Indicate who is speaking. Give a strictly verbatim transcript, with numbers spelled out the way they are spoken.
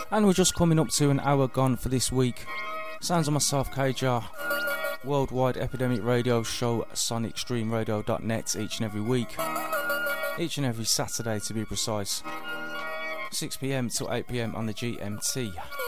Speaker 1: And we're just coming up to an hour gone for this week. Sounds of myself, K J, worldwide epidemic radio show, sonic stream radio dot net, each and every week, each and every Saturday to be precise, six p m till eight p m on the G M T.